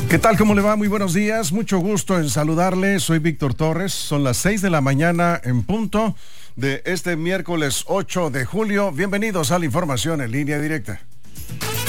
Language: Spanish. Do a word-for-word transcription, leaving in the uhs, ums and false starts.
¿Qué tal? ¿Cómo le va? Muy buenos días. Mucho gusto en saludarle. Soy Víctor Torres. Son las seis de la mañana en punto de este miércoles ocho de julio. Bienvenidos a la información en línea directa.